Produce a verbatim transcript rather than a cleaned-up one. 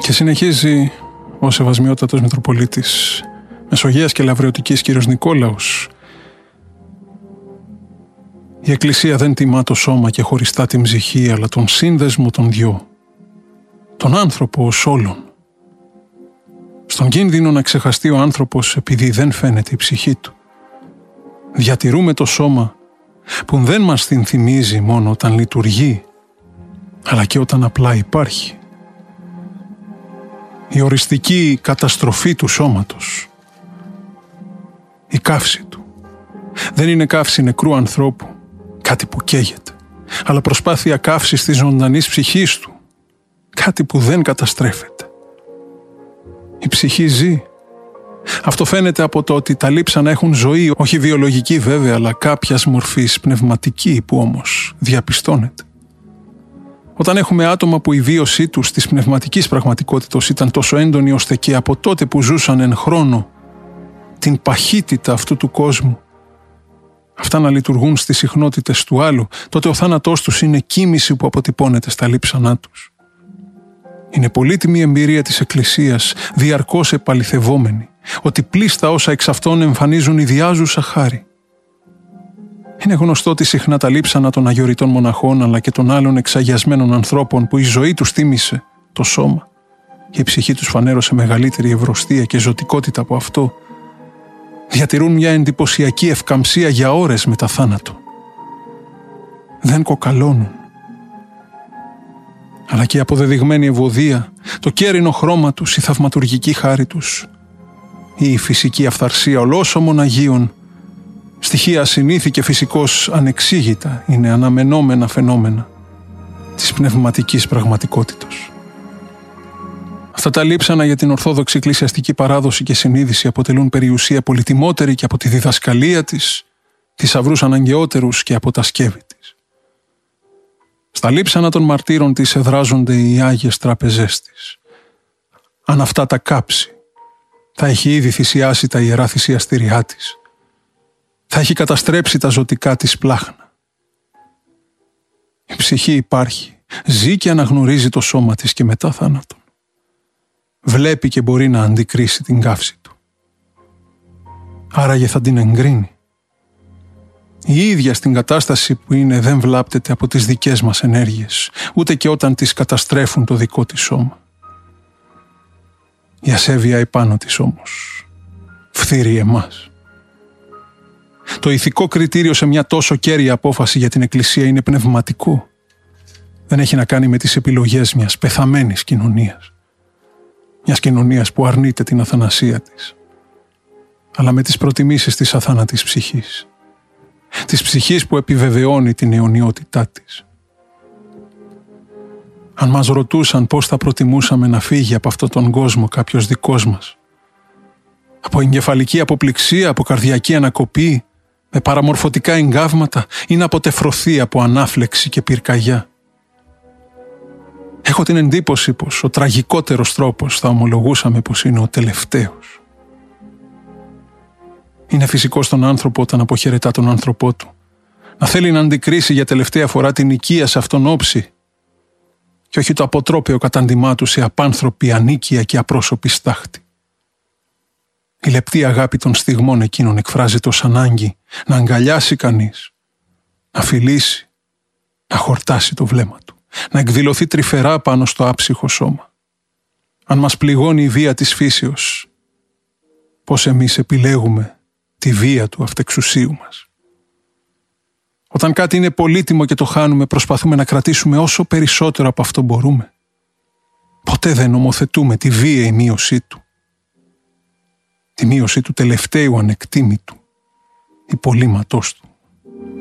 Και συνεχίζει ο Σεβασμιότατος Μητροπολίτης Μεσογείας και Λαβρεωτικής κ. Νικόλαος. Η Εκκλησία δεν τιμά το σώμα και χωριστά την ψυχή, αλλά τον σύνδεσμο των δυο, τον άνθρωπο ως όλον. Στον κίνδυνο να ξεχαστεί ο άνθρωπος επειδή δεν φαίνεται η ψυχή του, διατηρούμε το σώμα που δεν μας την θυμίζει μόνο όταν λειτουργεί, αλλά και όταν απλά υπάρχει. Η οριστική καταστροφή του σώματος, η καύση του, δεν είναι καύση νεκρού ανθρώπου, κάτι που καίγεται, αλλά προσπάθεια καύσης της ζωντανής ψυχής του, κάτι που δεν καταστρέφεται. Η ψυχή ζει. Αυτό φαίνεται από το ότι τα λείψανα έχουν ζωή, όχι βιολογική βέβαια, αλλά κάποιας μορφής πνευματική που όμως διαπιστώνεται. Όταν έχουμε άτομα που η βίωσή τους της πνευματικής πραγματικότητας ήταν τόσο έντονη ώστε και από τότε που ζούσαν εν χρόνο την παχύτητα αυτού του κόσμου, αυτά να λειτουργούν στις συχνότητες του άλλου, τότε ο θάνατός τους είναι κοίμηση που αποτυπώνεται στα λείψανά τους. Είναι πολύτιμη εμπειρία της Εκκλησίας, διαρκώς επαληθευόμενη, ότι πλήστα όσα εξ αυτών εμφανίζουν ιδιάζουσα χάρη. Είναι γνωστό ότι συχνά τα λείψανα των αγιοριτών μοναχών αλλά και των άλλων εξαγιασμένων ανθρώπων που η ζωή τους τίμησε το σώμα και η ψυχή τους φανέρωσε μεγαλύτερη ευρωστία και ζωτικότητα από αυτό, διατηρούν μια εντυπωσιακή ευκαμψία για ώρες μετά θάνατο. Δεν κοκαλώνουν. Αλλά και η αποδεδειγμένη ευωδία, το κέρινο χρώμα τους, η θαυματουργική χάρη τους, η φυσική αυθαρσία ολόσωμων Αγίων, στοιχεία ασυνήθη και φυσικώς ανεξήγητα, είναι αναμενόμενα φαινόμενα της πνευματικής πραγματικότητας. Αυτά τα λείψανα για την ορθόδοξη εκκλησιαστική παράδοση και συνείδηση αποτελούν περιουσία πολυτιμότερη και από τη διδασκαλία της, θησαυρούς αναγκαιότερους και από τα σκεύη της. Στα λείψανα των μαρτύρων της εδράζονται οι Άγιες Τραπεζές της. Αν αυτά τα κάψει, θα έχει ήδη θυσιάσει τα ιερά θυσιαστήριά της. Θα έχει καταστρέψει τα ζωτικά της πλάχνα. Η ψυχή υπάρχει, ζει και αναγνωρίζει το σώμα της και μετά θάνατον. Βλέπει και μπορεί να αντικρίσει την καύση του. Άραγε θα την εγκρίνει. Η ίδια στην κατάσταση που είναι δεν βλάπτεται από τις δικές μας ενέργειες, ούτε και όταν τις καταστρέφουν το δικό της σώμα. Η ασέβεια επάνω της όμως φθείρει εμάς. Το ηθικό κριτήριο σε μια τόσο κέρια απόφαση για την Εκκλησία είναι πνευματικό. Δεν έχει να κάνει με τις επιλογές μιας πεθαμένης κοινωνίας. Μιας κοινωνίας που αρνείται την αθανασία της. Αλλά με τις προτιμήσεις της αθάνατης ψυχής. Της ψυχής που επιβεβαιώνει την αιωνιότητά της. Αν μας ρωτούσαν πώς θα προτιμούσαμε να φύγει από αυτόν τον κόσμο κάποιος δικός μας, από εγκεφαλική αποπληξία, από καρδιακή ανακοπή, με παραμορφωτικά εγκάβματα ή να αποτεφρωθεί από ανάφλεξη και πυρκαγιά. Έχω την εντύπωση πως ο τραγικότερος τρόπος θα ομολογούσαμε πως είναι ο τελευταίος. Είναι φυσικό στον άνθρωπο όταν αποχαιρετά τον άνθρωπό του να θέλει να αντικρίσει για τελευταία φορά την οικία σε αυτόν όψη και όχι το αποτρόπαιο κατάντημά του σε απάνθρωπη ανίκεια και απρόσωπη στάχτη. Η λεπτή αγάπη των στιγμών εκείνων εκφράζεται ως ανάγκη να αγκαλιάσει κανείς, να φιλήσει, να χορτάσει το βλέμμα του, να εκδηλωθεί τρυφερά πάνω στο άψυχο σώμα. Αν μας πληγώνει η βία της φύσεως, πώς εμείς επιλέγουμε τη βία του αυτεξουσίου μας. Όταν κάτι είναι πολύτιμο και το χάνουμε, προσπαθούμε να κρατήσουμε όσο περισσότερο από αυτό μπορούμε. Ποτέ δεν νομοθετούμε τη βίαιη μείωσή του. Τη μείωση του τελευταίου ανεκτήμητου, υπολείμματός του.